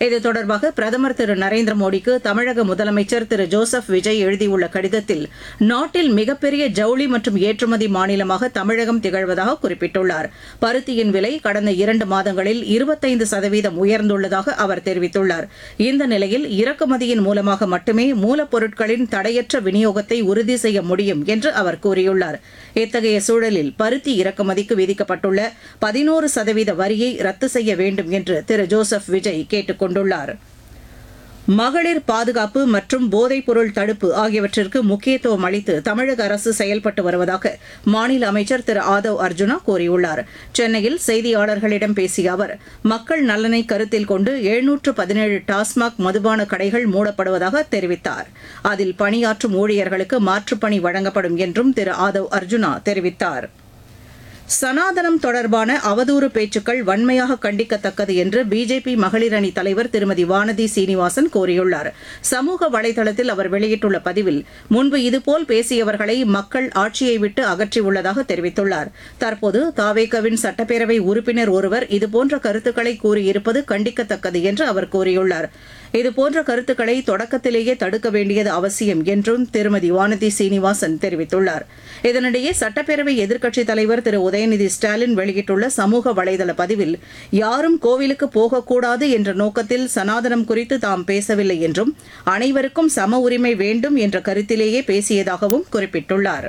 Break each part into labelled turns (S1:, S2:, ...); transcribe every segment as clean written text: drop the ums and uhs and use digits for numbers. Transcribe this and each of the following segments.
S1: இது தொடர்பாக பிரதமர் திரு நரேந்திர மோடிக்கு தமிழக முதலமைச்சர் திரு ஜோசப் விஜய் எழுதியுள்ள கடிதத்தில் நாட்டில் மிகப்பெரிய ஜவுளி மற்றும் ஏற்றுமதி மாநிலமாக தமிழகம் திகழ்வதாக குறிப்பிட்டுள்ளார். பருத்தியின் விலை கடந்த 2 மாதங்களில் 25% உயர்ந்துள்ளதாக அவர் தெரிவித்துள்ளார். இந்த நிலையில் இறக்குமதியின் மூலமாக மட்டுமே மூலப்பொருட்களின் தடையற்ற விநியோகத்தை உறுதி செய்ய முடியும் என்று அவர் கூறியுள்ளார். இத்தகைய சூழலில் பருத்தி இறக்குமதிக்கு விதிக்கப்பட்டுள்ள 11% வரியை ரத்து செய்ய வேண்டும் என்று திரு ஜோசப் விஜய் கேட்டுக் கொண்டுள்ளார். மகளிர் பாதுகாப்பு மற்றும் போதைப்பொருள் தடுப்பு ஆகியவற்றிற்கு முக்கியத்துவம் அளித்து தமிழக அரசு செயல்பட்டு வருவதாக மாநில அமைச்சர் திரு ஆதவ் அர்ஜுனா கூறியுள்ளார். சென்னையில் செய்தியாளர்களிடம் பேசிய அவர், மக்கள் நலனை கருத்தில் கொண்டு 717 டாஸ்மாக் மதுபான கடைகள் மூடப்படுவதாக தெரிவித்தார். அதில் பணியாற்றும் ஊழியர்களுக்கு மாற்றுப்பணி வழங்கப்படும் என்றும் திரு ஆதவ் அர்ஜுனா தெரிவித்தார். சனாதனம் தொடர்பான அவதூறு பேச்சுக்கள் வன்மையாக கண்டிக்கத்தக்கது என்று பிஜேபி மகளிர் அணி தலைவர் திருமதி வானதி சீனிவாசன் கூறியுள்ளார். சமூக வலைதளத்தில் அவர் வெளியிட்டுள்ள பதிவில், முன்பு இதுபோல் பேசியவர்களை மக்கள் ஆட்சியை விட்டு அகற்றியுள்ளதாக தெரிவித்துள்ளார். தற்போது தாவேகவின் சட்டப்பேரவை உறுப்பினர் ஒருவர் இதுபோன்ற கருத்துக்களை கூறியிருப்பது கண்டிக்கத்தக்கது என்று அவர் கூறியுள்ளார். இதுபோன்ற கருத்துக்களை தொடக்கத்திலேயே தடுக்க வேண்டியது அவசியம் என்றும் திருமதி வானதி சீனிவாசன் தெரிவித்துள்ளார். இதனிடையே சட்டப்பேரவை எதிர்க்கட்சித் தலைவர் திரு உதயநிதி ஸ்டாலின் வெளியிட்டுள்ள சமூக வலைதள பதிவில், யாரும் கோவிலுக்கு போகக்கூடாது என்ற நோக்கத்தில் சனாதனம் குறித்து தாம் பேசவில்லை என்றும் அனைவருக்கும் சம உரிமை வேண்டும் என்ற கருத்திலேயே பேசியதாகவும் குறிப்பிட்டுள்ளார்.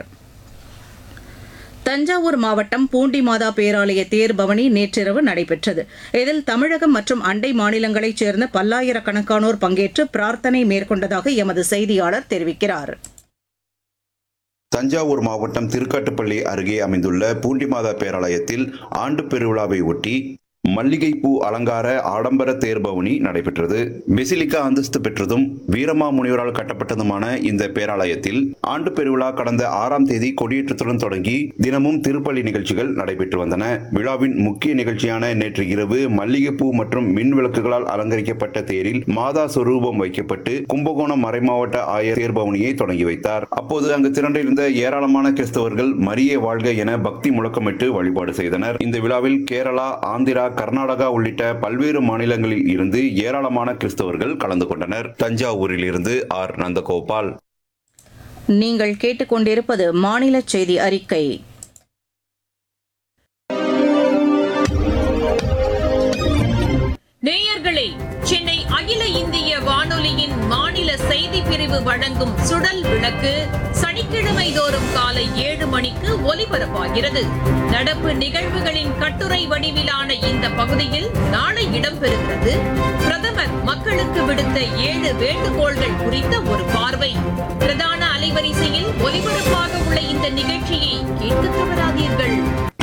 S1: தஞ்சாவூர் மாவட்டம் பூண்டி மாதா பேராலய தேர் பவனி நேற்றிரவு நடைபெற்றது. இதில் தமிழகம் மற்றும் அண்டை மாநிலங்களைச் சேர்ந்த பல்லாயிரக்கணக்கானோர் பங்கேற்று பிரார்த்தனை மேற்கொண்டதாக எமது செய்தியாளர் தெரிவிக்கிறார்.
S2: தஞ்சாவூர் மாவட்டம் திருக்காட்டுப்பள்ளி அருகே அமைந்துள்ள பூண்டி மாதா பேராலயத்தில் ஆண்டு பெருவிழாவை ஒட்டி மல்லிகைப்பூ அலங்கார ஆடம்பர தேர்பவனி நடைபெற்றது. பெசிலிக்கா அந்தஸ்து பெற்றதும் வீரமா முனிவரால் கட்டப்பட்டதுமான இந்த பேராலயத்தில் ஆண்டு பெருவிழா கடந்த 6ஆம் தேதி கொடியேற்றத்துடன் தொடங்கி தினமும் திருப்பலி நிகழ்ச்சிகள் நடைபெற்று வந்தன. விழாவின் முக்கிய நிகழ்ச்சியான நேற்று இரவு மல்லிகைப்பூ மற்றும் மின் விளக்குகளால் அலங்கரிக்கப்பட்ட தேரில் மாதா சொரூபம் வைக்கப்பட்டு கும்பகோணம் மறைமாவட்ட ஆயர் தேர்பவனியை தொடங்கி வைத்தார். அப்போது அங்கு திரண்டிருந்த ஏராளமான கிறிஸ்தவர்கள் மரியே வாழ்க என பக்தி முழக்கமிட்டு வழிபாடு செய்தனர். இந்த விழாவில் கேரளா, ஆந்திரா, கர்நாடகா உள்ளிட்ட பல்வேறு மாநிலங்களில் இருந்து ஏராளமான கிறிஸ்தவர்கள் கலந்து கொண்டனர். தஞ்சாவூரில் இருந்து ஆர் நந்தகோபால்.
S1: நீங்கள் கேட்டுக்கொண்டிருப்பது மாநில செய்தி அறிக்கை.
S3: நேயர்களே, சென்னை அகில இந்திய வானொலியின் மாநில செய்தி பிரிவு வழங்கும் சுடல் விளக்கு சனிக்கிழமை தோறும் காலை 7 மணிக்கு ஒலிபரப்பாகிறது. நடப்பு நிகழ்வுகளின் கட்டுரை வடிவிலான இந்த பகுதியில் நாளை இடம்பெறுகிறது. பிரதமர் மக்களுக்கு விடுத்த 7 வேண்டுகோள்கள் குறித்த ஒரு பார்வை. பிரதான அலைவரிசையில் ஒலிபரப்பாக உள்ள இந்த நிகழ்ச்சியை கேட்க தவறாதீர்கள்.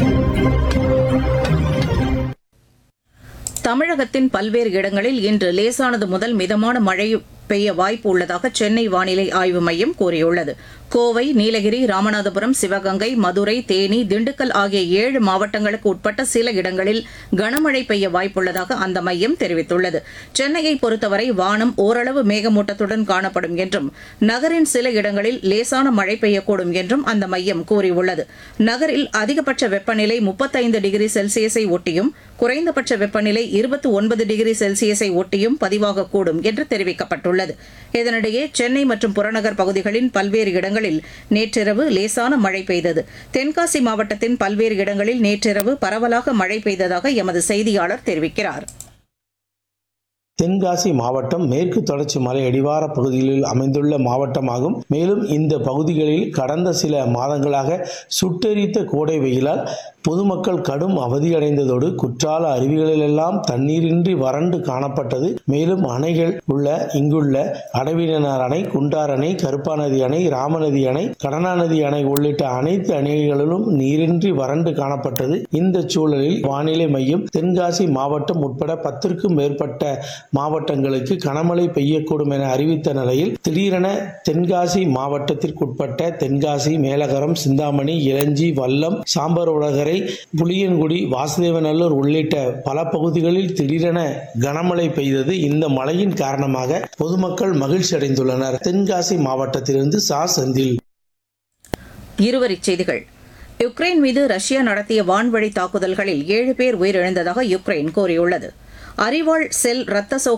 S1: தமிழகத்தின் பல்வேறு இடங்களில் இன்று லேசானது முதல் மிதமான மழை பெய்ய வாய்ப்பு உள்ளதாக சென்னை வானிலை ஆய்வு மையம் கூறியுள்ளது. கோவை, நீலகிரி, ராமநாதபுரம், சிவகங்கை, மதுரை, தேனி, திண்டுக்கல் ஆகிய 7 மாவட்டங்களுக்கு உட்பட்ட சில இடங்களில் கனமழை பெய்ய வாய்ப்புள்ளதாக அந்த மையம் தெரிவித்துள்ளது. சென்னையை பொறுத்தவரை வானம் ஓரளவு மேகமூட்டத்துடன் காணப்படும் என்றும் நகரின் சில இடங்களில் லேசான மழை பெய்யக்கூடும் என்றும் அந்த மையம் கூறியுள்ளது. நகரில் அதிகபட்ச வெப்பநிலை 35 டிகிரி செல்சியஸை ஒட்டியும் குறைந்தபட்ச வெப்பநிலை 29 டிகிரி செல்சியஸை ஒட்டியும் பதிவாகக்கூடும் என்று தெரிவிக்கப்பட்டுள்ளது. இதனிடையே சென்னை மற்றும் புறநகர் பகுதிகளின் பல்வேறு இடங்களில் நேற்றிரவு லேசான மழை பெய்தது. தென்காசி மாவட்டத்தின் பல்வேறு இடங்களில் நேற்றிரவு பரவலாக மழை பெய்ததாக எமது செய்தியாளர் தெரிவிக்கிறார்.
S4: தென்காசி மாவட்டம் மேற்கு தொடர்ச்சி மலை அடிவார பகுதிகளில் அமைந்துள்ள மாவட்டமாகும். மேலும் இந்த பகுதிகளில் கடந்த சில மாதங்களாக சுட்டெரித்த கோடை வெயிலால் பொதுமக்கள் கடும் அவதியடைந்ததோடு குற்றால அருவிகளிலெல்லாம் தண்ணீரின்றி வறண்டு காணப்பட்டது. மேலும் அணைகள் இங்குள்ள அடவினார் அணை, குண்டார் அணை, கருப்பாநதி அணை, ராமநதி அணை, கடனாநதி அணை உள்ளிட்ட அனைத்து அணைகளிலும் நீரின்றி வறண்டு காணப்பட்டது. இந்த சூழலில் வானிலை மையம் தென்காசி மாவட்டம் உட்பட 10க்கும் மேற்பட்ட மாவட்டங்களுக்கு கனமழை பெய்யக்கூடும் என அறிவித்த நிலையில் திடீரென தென்காசி மாவட்டத்திற்குட்பட்ட தென்காசி, மேலகரம், சிந்தாமணி, இளஞ்சி, வல்லம், சாம்பர் உலகரை, புளியங்குடி, வாசுதேவநல்லூர் உள்ளிட்ட பல பகுதிகளில் திடீரென கனமழை பெய்தது. இந்த மழையின் காரணமாக பொதுமக்கள் மகிழ்ச்சி அடைந்துள்ளனர். தென்காசி மாவட்டத்திலிருந்து சா செந்தில்.
S1: இருவரிச் செய்திகள். யுக்ரைன் மீது ரஷ்யா நடத்திய வான்வழி தாக்குதல்களில் 7 பேர் உயிரிழந்ததாக யுக்ரைன் கூறியுள்ளது. அரிவாள் செல் இரத்த சோகை